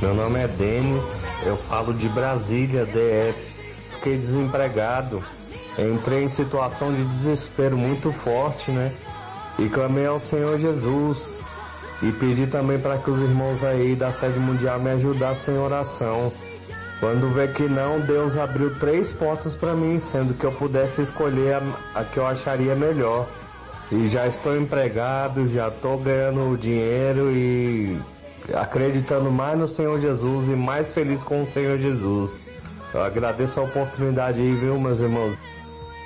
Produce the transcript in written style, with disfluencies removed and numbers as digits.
Meu nome é Denis, eu falo de Brasília, DF. Fiquei desempregado, entrei em situação de desespero muito forte, né? E clamei ao Senhor Jesus e pedi também para que os irmãos aí da sede mundial me ajudassem em oração. Quando vê que não, Deus abriu 3 portas para mim, sendo que eu pudesse escolher a que eu acharia melhor. E já estou empregado, já estou ganhando dinheiro e acreditando mais no Senhor Jesus e mais feliz com o Senhor Jesus. Eu agradeço a oportunidade aí, viu, meus irmãos?